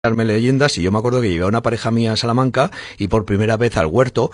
leyendas, y yo me acuerdo que llevé a una pareja mía a Salamanca y por primera vez al huerto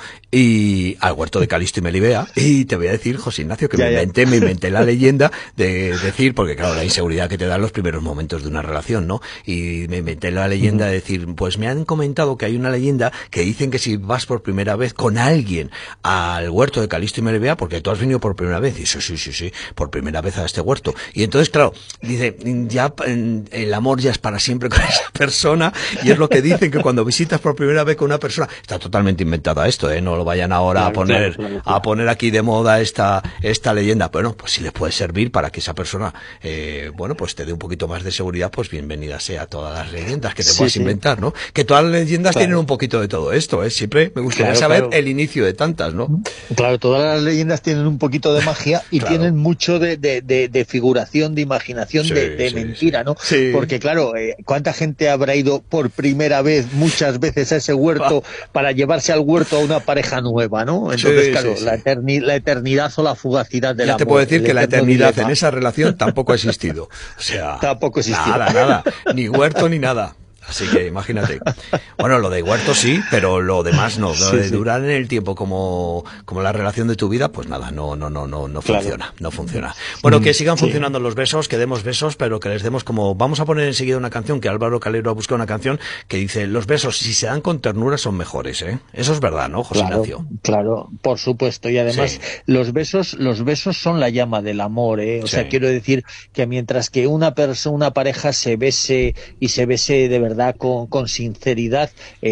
de Calisto y Melibea, y te voy a decir, José Ignacio, que me inventé la leyenda de decir, porque claro, la inseguridad que te dan los primeros momentos de una relación, ¿no? Y me inventé la leyenda de decir, pues me han comentado que hay una leyenda que dicen que si vas por primera vez con alguien al huerto de Calisto y Melibea, porque tú has venido por primera vez, y sí, por primera vez a este huerto, y entonces claro, dice, ya el amor ya es para siempre con esa persona. Y es lo que dicen, que cuando visitas por primera vez con una persona, está totalmente inventada esto, no lo vayan ahora a poner aquí de moda esta leyenda. Bueno, pues si les puede servir para que esa persona, pues te dé un poquito más de seguridad, pues bienvenida sea todas las leyendas que te puedas inventar, ¿no? Que todas las leyendas tienen un poquito de todo esto, siempre me gustaría saber el inicio de tantas, ¿no? Claro, todas las leyendas tienen un poquito de magia y tienen mucho de figuración, de imaginación, de mentira, ¿no? Sí. Porque claro, ¿cuánta gente habrá ido por primera vez muchas veces a ese huerto para llevarse al huerto a una pareja nueva, ¿no? Entonces, claro, la eternidad o la fugacidad del amor. Ya te puedo decir que la eternidad en esa relación tampoco ha existido. O sea, tampoco existió. Nada, ni huerto ni nada. Así que imagínate. Bueno, lo de huerto sí, pero lo demás no. Lo de durar en el tiempo como la relación de tu vida, pues nada, no funciona, no funciona. Bueno, que sigan funcionando los besos, que demos besos, pero que les demos como... Vamos a poner enseguida una canción, que Álvaro Calero ha buscado una canción que dice, los besos, si se dan con ternura, son mejores, ¿eh? Eso es verdad, ¿no, José Ignacio? Claro, por supuesto. Y además, los besos son la llama del amor, ¿eh? O sea, quiero decir que mientras que una pareja se bese y se bese de verdad, con sinceridad,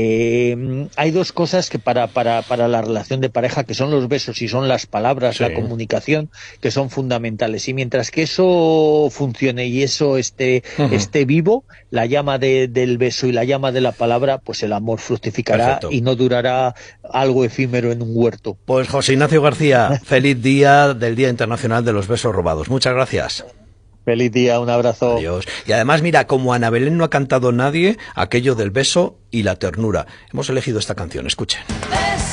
hay dos cosas que para la relación de pareja, que son los besos y son las palabras, la comunicación, que son fundamentales. Y mientras que eso funcione y eso esté vivo, la llama del beso y la llama de la palabra, pues el amor fructificará. Perfecto. Y no durará algo efímero en un huerto. Pues José Ignacio García, feliz día del Día Internacional de los Besos Robados. Muchas gracias. Feliz día, un abrazo. Adiós. Y además, mira, como Ana Belén no ha cantado nadie, aquello del beso y la ternura. Hemos elegido esta canción, escuchen.